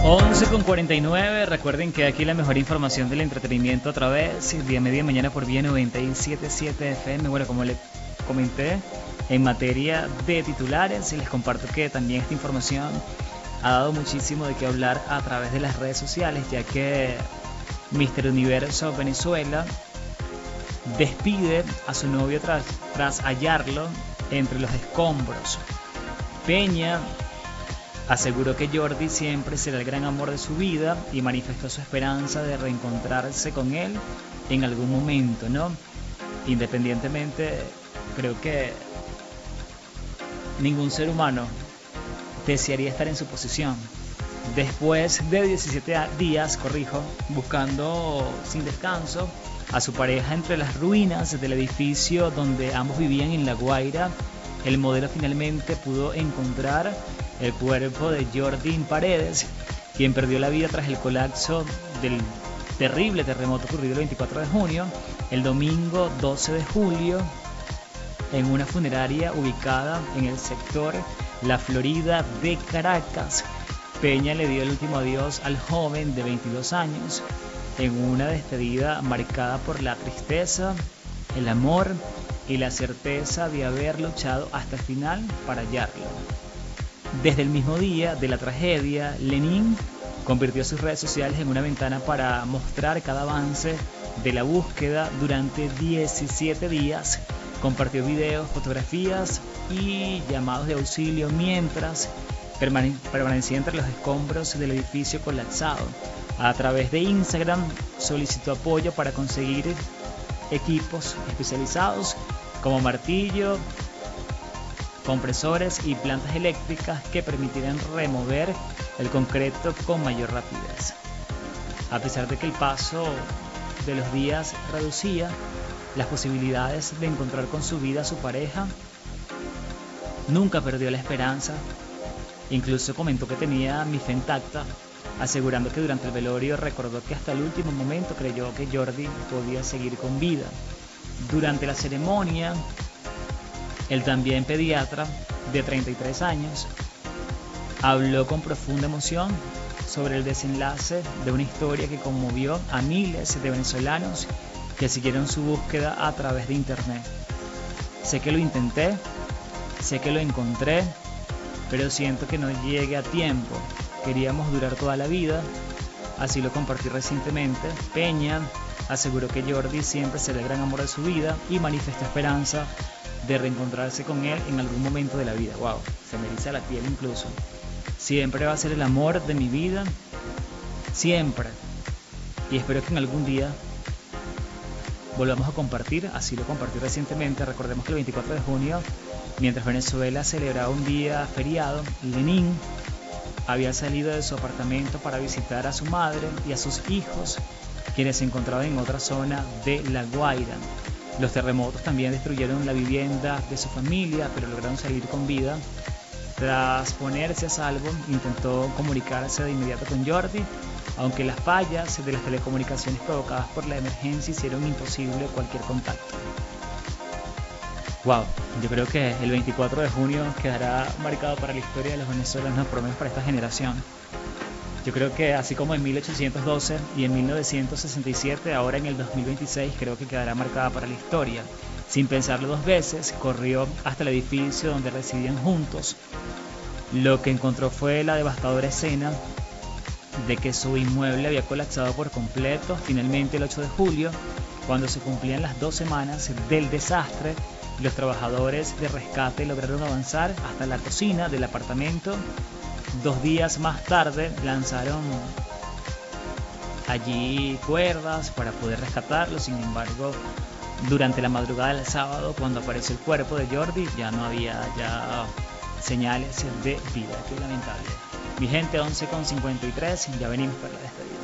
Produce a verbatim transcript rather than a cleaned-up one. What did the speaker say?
once con cuarenta y nueve, recuerden que aquí la mejor información del entretenimiento a través de media mañana por Vía noventa y siete punto siete F M. Bueno, como les comenté, en materia de titulares, les comparto que también esta información ha dado muchísimo de qué hablar a través de las redes sociales, ya que míster Universo Venezuela despide a su novio tras, tras hallarlo entre los escombros. Peña aseguró que Jordi siempre será el gran amor de su vida y manifestó su esperanza de reencontrarse con él en algún momento, ¿no? Independientemente, creo que ningún ser humano desearía estar en su posición. Después de diecisiete días, corrijo, buscando sin descanso a su pareja entre las ruinas del edificio donde ambos vivían en La Guaira, el modelo finalmente pudo encontrar el cuerpo de Jordi Paredes, quien perdió la vida tras el colapso del terrible terremoto ocurrido el veinticuatro de junio, el domingo doce de julio, en una funeraria ubicada en el sector La Florida de Caracas. Peña le dio el último adiós al joven de veintidós años en una despedida marcada por la tristeza, el amor y la certeza de haber luchado hasta el final para hallarlo. Desde el mismo día de la tragedia, Lenin convirtió sus redes sociales en una ventana para mostrar cada avance de la búsqueda durante diecisiete días. Compartió videos, fotografías y llamados de auxilio mientras permane- permanecía entre los escombros del edificio colapsado. A través de Instagram solicitó apoyo para conseguir equipos especializados como martillo, compresores y plantas eléctricas que permitirán remover el concreto con mayor rapidez. A pesar de que el paso de los días reducía las posibilidades de encontrar con su vida a su pareja, nunca perdió la esperanza. Incluso comentó que tenía mi fe intacta, asegurando que durante el velorio recordó que hasta el último momento creyó que Jordi podía seguir con vida. Durante la ceremonia, el también pediatra de treinta y tres años habló con profunda emoción sobre el desenlace de una historia que conmovió a miles de venezolanos que siguieron su búsqueda a través de internet. Sé que lo intenté, sé que lo encontré, pero siento que no llegué a tiempo. Queríamos durar toda la vida, así lo compartí recientemente. Peña aseguró que Jordi siempre será el gran amor de su vida y manifestó esperanza de reencontrarse con él en algún momento de la vida. Wow, se me eriza la piel incluso. Siempre va a ser el amor de mi vida, siempre. Y espero que en algún día volvamos a compartir, así lo compartí recientemente. Recordemos que el veinticuatro de junio, mientras Venezuela celebraba un día feriado, Lenin había salido de su apartamento para visitar a su madre y a sus hijos, quienes se encontraban en otra zona de La Guaira. Los terremotos también destruyeron la vivienda de su familia, pero lograron salir con vida. Tras ponerse a salvo, intentó comunicarse de inmediato con Jordi, aunque las fallas de las telecomunicaciones provocadas por la emergencia hicieron imposible cualquier contacto. Wow, yo creo que el veinticuatro de junio quedará marcado para la historia de los venezolanos, por lo menos para esta generación. Yo creo que así como en mil ochocientos doce y en mil novecientos sesenta y siete, ahora en el dos mil veintiséis creo que quedará marcada para la historia. Sin pensarlo dos veces, corrió hasta el edificio donde residían juntos. Lo que encontró fue la devastadora escena de que su inmueble había colapsado por completo. Finalmente, el ocho de julio, cuando se cumplían las dos semanas del desastre, los trabajadores de rescate lograron avanzar hasta la cocina del apartamento. Dos días más tarde lanzaron allí cuerdas para poder rescatarlo. Sin embargo, durante la madrugada del sábado, cuando apareció el cuerpo de Jordi, ya no había ya señales de vida. Qué lamentable. Mi gente, once con cincuenta y tres, ya venimos para la despedida.